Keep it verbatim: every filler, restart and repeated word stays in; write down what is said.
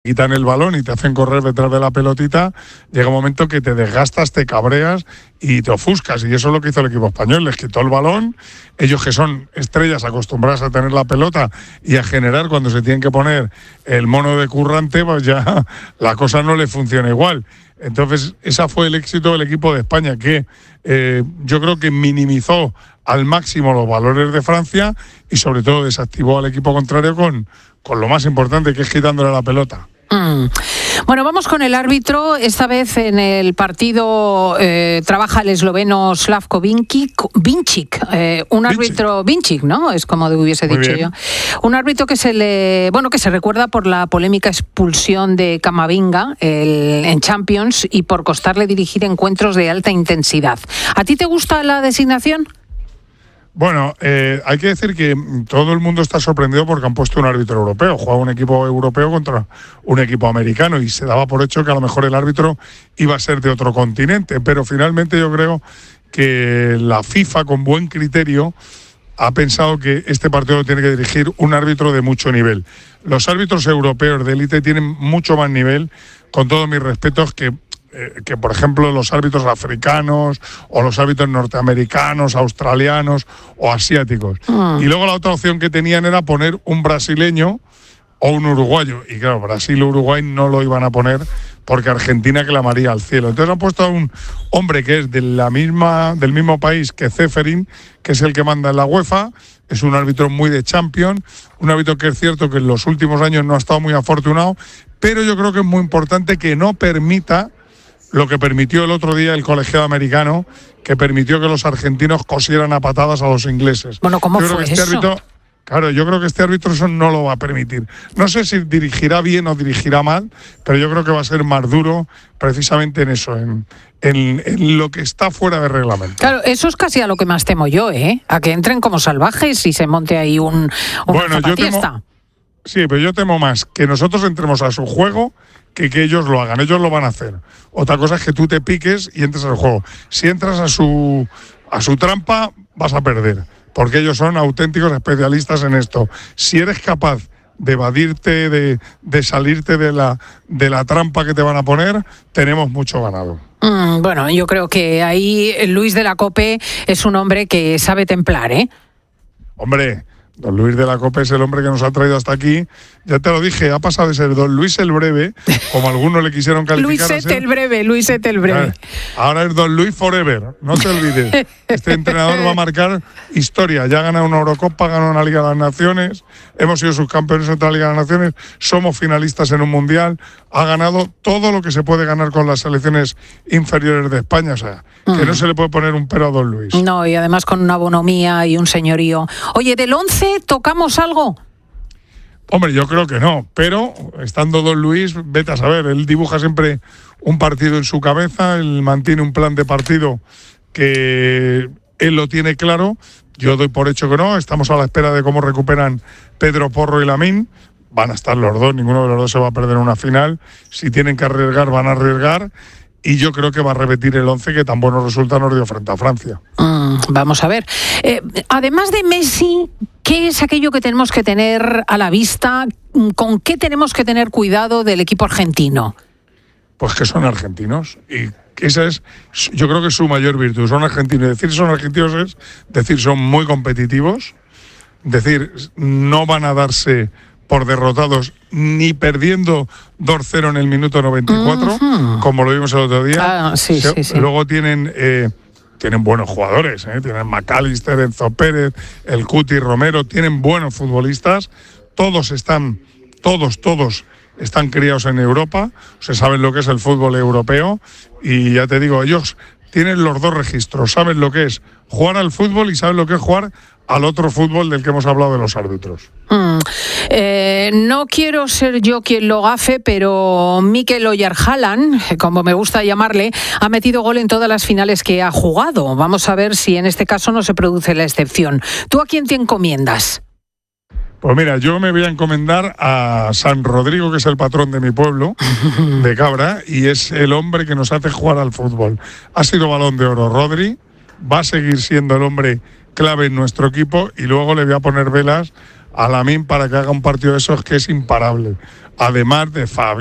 quitan el balón y te hacen correr detrás de la pelotita, llega un momento que te desgastas, te cabreas y te ofuscas, y eso es lo que hizo el equipo español, les quitó el balón, ellos que son estrellas acostumbradas a tener la pelota y a generar cuando se tienen que poner el mono de currante, pues ya la cosa no le funciona igual. Entonces, ese fue el éxito del equipo de España, que eh, yo creo que minimizó al máximo los valores de Francia y sobre todo desactivó al equipo contrario con, con lo más importante, que es quitándole la pelota. Mm. Bueno, vamos con el árbitro. Esta vez en el partido eh, trabaja el esloveno Slavko Vinčić, Vinčić eh, un árbitro Vinčić, ¿no? Es como hubiese Muy dicho bien. yo. Un árbitro que se le, bueno, que se recuerda por la polémica expulsión de Camavinga el, en Champions y por costarle dirigir encuentros de alta intensidad. ¿A ti te gusta la designación? Bueno, eh, hay que decir que todo el mundo está sorprendido porque han puesto un árbitro europeo. Juega un equipo europeo contra un equipo americano y se daba por hecho que a lo mejor el árbitro iba a ser de otro continente. Pero finalmente yo creo que la FIFA, con buen criterio, ha pensado que este partido lo tiene que dirigir un árbitro de mucho nivel. Los árbitros europeos de élite tienen mucho más nivel, con todos mis respetos, que Eh, que por ejemplo los árbitros africanos o los árbitros norteamericanos, australianos o asiáticos. Mm. Y luego la otra opción que tenían era poner un brasileño o un uruguayo. Y claro, Brasil y Uruguay no lo iban a poner porque Argentina clamaría al cielo. Entonces han puesto a un hombre que es de la misma, del mismo país que Ceferin, que es el que manda en la UEFA. Es un árbitro muy de Champions, un árbitro que es cierto que en los últimos años no ha estado muy afortunado, pero yo creo que es muy importante que no permita lo que permitió el otro día el colegiado americano, que permitió que los argentinos cosieran a patadas a los ingleses. Bueno, ¿cómo yo fue creo que este eso? Árbitro, claro, yo creo que este árbitro eso no lo va a permitir. No sé si dirigirá bien o dirigirá mal, pero yo creo que va a ser más duro precisamente en eso, en, en, en lo que está fuera de reglamento. Claro, eso es casi a lo que más temo yo, ¿eh? A que entren como salvajes y se monte ahí un, un bueno, yo temo, sí, pero yo temo más que nosotros entremos a su juego que que ellos lo hagan. Ellos lo van a hacer. Otra cosa es que tú te piques y entres al juego. Si entras a su a su trampa, vas a perder, porque ellos son auténticos especialistas en esto. Si eres capaz de evadirte, de, de salirte de la, de la trampa que te van a poner, tenemos mucho ganado. Mm, bueno, yo creo que ahí Luis de la Cope es un hombre que sabe templar, ¿eh? Hombre, don Luis de la Cope es el hombre que nos ha traído hasta aquí. Ya te lo dije, ha pasado de ser don Luis el Breve, como algunos le quisieron calificar. Luisete el Breve, Luisete el Breve. Ahora es don Luis Forever, no te olvides. Este entrenador va a marcar historia. Ya ha ganado una Eurocopa, ha ganado una Liga de las Naciones, hemos sido subcampeones en otra Liga de las Naciones, somos finalistas en un Mundial, ha ganado todo lo que se puede ganar con las selecciones inferiores de España. O sea, mm. que no se le puede poner un pero a don Luis. No, y además con una bonomía y un señorío. Oye, ¿del once tocamos algo? Hombre, yo creo que no, pero estando don Luis, vete a saber, él dibuja siempre un partido en su cabeza, él mantiene un plan de partido que él lo tiene claro. Yo doy por hecho que no, estamos a la espera de cómo recuperan Pedro Porro y Lamine. Van a estar los dos, ninguno de los dos se va a perder una final. Si tienen que arriesgar, van a arriesgar. Y yo creo que va a repetir el once que tan buenos resultados nos dio frente a Francia. Mm, vamos a ver. Eh, además de Messi, ¿qué es aquello que tenemos que tener a la vista? ¿Con qué tenemos que tener cuidado del equipo argentino? Pues que son argentinos. Y esa es, yo creo que es su mayor virtud. Son argentinos. Decir son argentinos es decir son muy competitivos. Decir, no van a darse por derrotados ni perdiendo dos cero en el minuto noventa y cuatro, uh-huh. como lo vimos el otro día. Ah, sí, sí, sí. Luego tienen eh, tienen buenos jugadores, ¿eh? Tienen McAllister, Enzo Pérez, el Cuti Romero, tienen buenos futbolistas. Todos están, todos, todos están criados en Europa, o sea, saben lo que es el fútbol europeo y ya te digo, ellos tienen los dos registros, saben lo que es jugar al fútbol y saben lo que es jugar al otro fútbol del que hemos hablado de los árbitros. Mm. Eh, no quiero ser yo quien lo gafe, pero Mikel Oyarzabal, como me gusta llamarle, ha metido gol en todas las finales que ha jugado. Vamos a ver si en este caso no se produce la excepción. ¿Tú a quién te encomiendas? Pues mira, yo me voy a encomendar a San Rodrigo, que es el patrón de mi pueblo, de Cabra, y es el hombre que nos hace jugar al fútbol. Ha sido Balón de Oro Rodri, va a seguir siendo el hombre clave en nuestro equipo y luego le voy a poner velas a Lamine para que haga un partido de esos que es imparable. además de Fabián